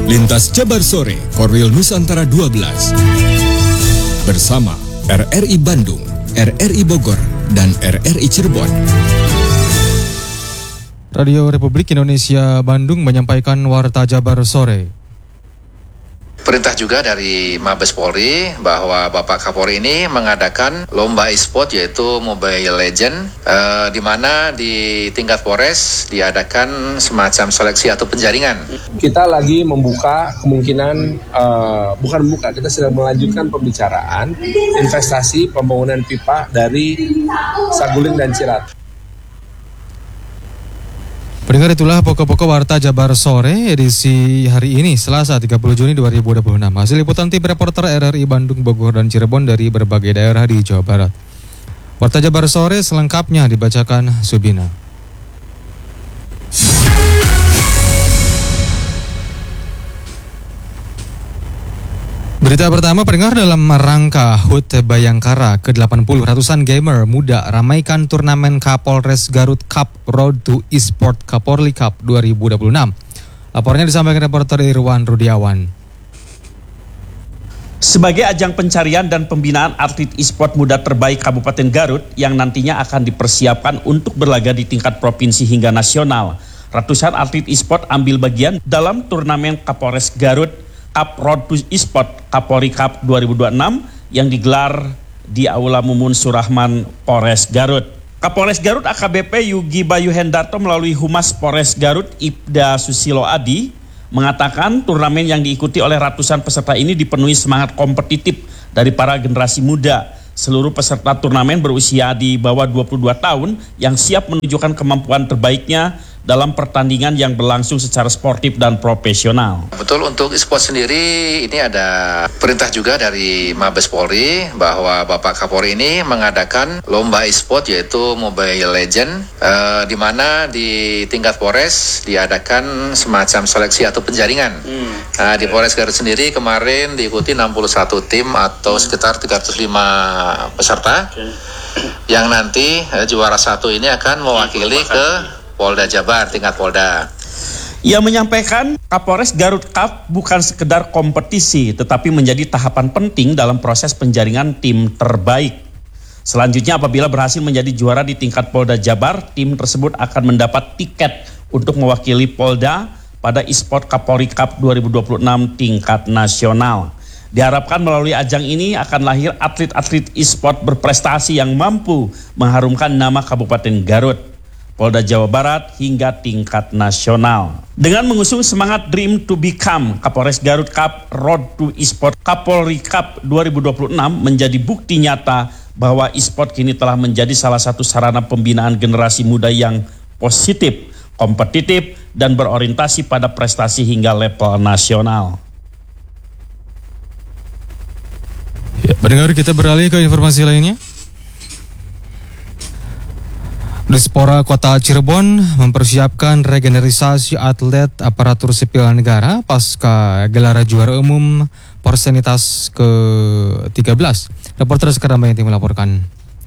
Lintas Jabar Sore, Korwil Nusantara 12. Bersama RRI Bandung, RRI Bogor, dan RRI Cirebon. Radio Republik Indonesia Bandung menyampaikan Warta Jabar Sore. Perintah juga dari Mabes Polri bahwa Bapak Kapolri ini mengadakan lomba e-sport yaitu Mobile Legend, di mana di tingkat Polres diadakan semacam seleksi atau penjaringan. Kita lagi membuka kemungkinan, kita sedang melanjutkan pembicaraan investasi pembangunan pipa dari Saguling dan Cirat. Pendengar, itulah pokok-pokok Warta Jabar Sore edisi hari ini, Selasa 30 Juni 2026. Hasil liputan tim reporter RRI Bandung, Bogor, dan Cirebon dari berbagai daerah di Jawa Barat. Warta Jabar Sore selengkapnya dibacakan Subina. Berita pertama, pendengar, dalam rangka HUT Bayangkara ke-80, ratusan gamer muda ramaikan turnamen Kapolres Garut Cup Road to Esport Kapolri Cup 2026. Laporannya disampaikan reporter Irwan Rudiawan. Sebagai ajang pencarian dan pembinaan atlet e-sport muda terbaik Kabupaten Garut yang nantinya akan dipersiapkan untuk berlaga di tingkat provinsi hingga nasional, ratusan atlet e-sport ambil bagian dalam turnamen Kapolres Garut Cup Road to Esport Kapolri Cup 2026 yang digelar di Aula Mumun Surahman, Polres Garut. Kapolres Garut AKBP Yugi Bayu Hendarto melalui Humas Polres Garut Ibda Susilo Adi mengatakan turnamen yang diikuti oleh ratusan peserta ini dipenuhi semangat kompetitif dari para generasi muda. Seluruh peserta turnamen berusia di bawah 22 tahun yang siap menunjukkan kemampuan terbaiknya dalam pertandingan yang berlangsung secara sportif dan profesional. Betul, untuk e-sport sendiri ini ada perintah juga dari Mabes Polri bahwa Bapak Kapolri ini mengadakan lomba e-sport yaitu Mobile Legend, di mana di tingkat Polres diadakan semacam seleksi atau penjaringan. Nah, di Polres Garut sendiri kemarin diikuti 61 tim atau sekitar 305 peserta, yang nanti juara satu ini akan mewakili ke Polda Jabar, tingkat Polda. Ia menyampaikan Kapolres Garut Cup bukan sekedar kompetisi, tetapi menjadi tahapan penting dalam proses penjaringan tim terbaik. Selanjutnya, apabila berhasil menjadi juara di tingkat Polda Jabar, tim tersebut akan mendapat tiket untuk mewakili Polda pada e-sport Kapolri Cup 2026 tingkat nasional. Diharapkan melalui ajang ini akan lahir atlet-atlet e-sport berprestasi yang mampu mengharumkan nama Kabupaten Garut, Polda Jawa Barat hingga tingkat nasional. Dengan mengusung semangat Dream to Become, Kapolres Garut Cup Road to Esport Kapolri Cup 2026 menjadi bukti nyata bahwa e-sport kini telah menjadi salah satu sarana pembinaan generasi muda yang positif, kompetitif, dan berorientasi pada prestasi hingga level nasional. Ya, pendengar, kita beralih ke informasi lainnya. Dispora Kota Cirebon mempersiapkan regenerasi atlet aparatur sipil negara pasca gelar juara umum Porsenitas ke-13. Reporter Sekar Rambayanti melaporkan.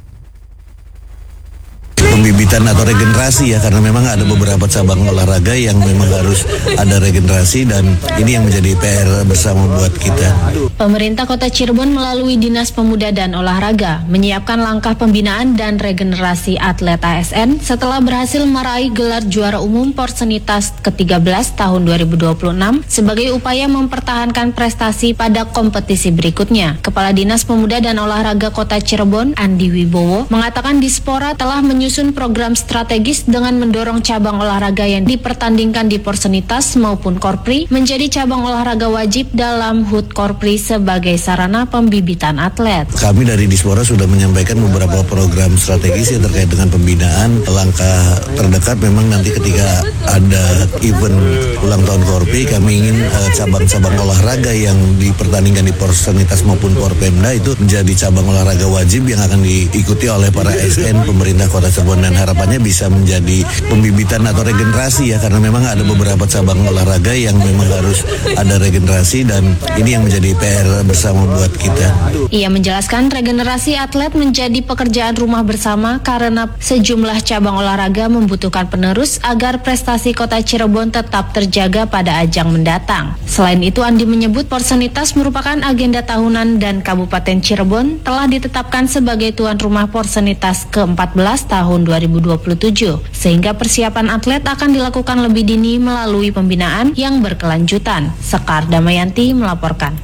Pembibitan atau regenerasi ya, karena memang ada beberapa cabang olahraga yang memang harus ada regenerasi, dan ini yang menjadi PR bersama buat kita. Pemerintah Kota Cirebon melalui Dinas Pemuda dan Olahraga menyiapkan langkah pembinaan dan regenerasi atlet ASN setelah berhasil meraih gelar juara umum Porsenitas ke-13 tahun 2026 sebagai upaya mempertahankan prestasi pada kompetisi berikutnya. Kepala Dinas Pemuda dan Olahraga Kota Cirebon, Andi Wibowo, mengatakan Dispora telah menyusun program strategis dengan mendorong cabang olahraga yang dipertandingkan di Porsenitas maupun Korpri menjadi cabang olahraga wajib dalam HUT Korpri sebagai sarana pembibitan atlet. Kami dari Dispora sudah menyampaikan beberapa program strategis yang terkait dengan pembinaan. Langkah terdekat memang nanti ketika ada event ulang tahun Korpri, kami ingin cabang-cabang olahraga yang dipertandingkan di Porsenitas maupun Porpemda itu menjadi cabang olahraga wajib yang akan diikuti oleh para ASN pemerintah Kota Cirebon kemajuan dan harapannya bisa menjadi pembibitan atau regenerasi ya, karena memang ada beberapa cabang olahraga yang memang harus ada regenerasi dan ini yang menjadi PR bersama buat kita. Ia menjelaskan regenerasi atlet menjadi pekerjaan rumah bersama karena sejumlah cabang olahraga membutuhkan penerus agar prestasi Kota Cirebon tetap terjaga pada ajang mendatang. Selain itu, Andi menyebut Porsenitas merupakan agenda tahunan dan Kabupaten Cirebon telah ditetapkan sebagai tuan rumah Porsenitas ke-14 tahun 2027, sehingga persiapan atlet akan dilakukan lebih dini melalui pembinaan yang berkelanjutan. Sekar Damayanti melaporkan.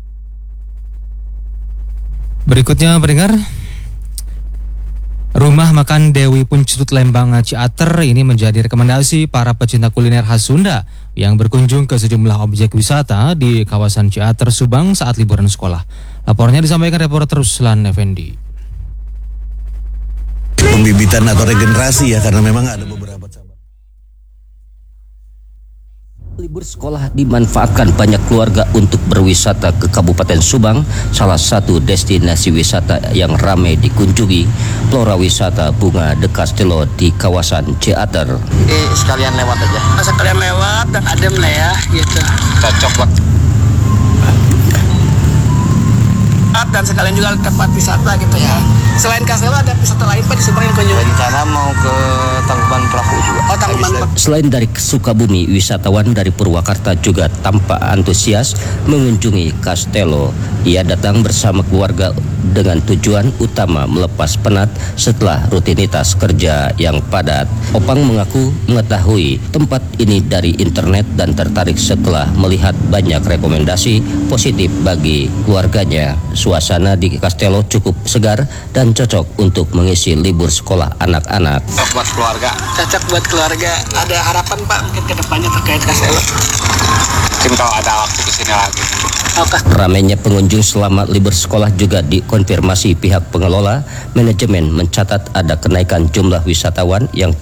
Berikutnya pendengar, Rumah Makan Dewi Puncut Lembang Ciater ini menjadi rekomendasi para pecinta kuliner khas Sunda yang berkunjung ke sejumlah objek wisata di kawasan Ciater, Subang saat liburan sekolah. Laporannya disampaikan reporter Ruslan Effendi. Pembibitan atau regenerasi ya, karena memang ada beberapa cabang. Libur sekolah dimanfaatkan banyak keluarga untuk berwisata ke Kabupaten Subang. Salah satu destinasi wisata yang ramai dikunjungi, Flora Wisata Bunga de Castello di kawasan Ciater. Sekalian lewat aja. Sekalian lewat dan adem lah ya, gitu. Cocok buat. Dan sekalian juga tempat wisata gitu ya. Selain Castello ada wisata lain Pak di Subang yang kunjungi? Rencana mau ke Tangkuban Perahu juga. Oh, Tangkuban Perahu. Selain dari Sukabumi, wisatawan dari Purwakarta juga tampak antusias mengunjungi Castello. Ia datang bersama keluarga dengan tujuan utama melepas penat setelah rutinitas kerja yang padat. Opang mengaku mengetahui tempat ini dari internet dan tertarik setelah melihat banyak rekomendasi positif bagi keluarganya. Suasana di Castello cukup segar dan cocok untuk mengisi libur sekolah anak-anak. Cocok buat keluarga. Cocok buat keluarga. Ada harapan Pak mungkin ke depannya terkait Castello? Mungkin kalau ada waktu kesini lagi. Ramainya pengunjung selama libur sekolah juga dikonfirmasi pihak pengelola. Manajemen mencatat ada kenaikan jumlah wisatawan yang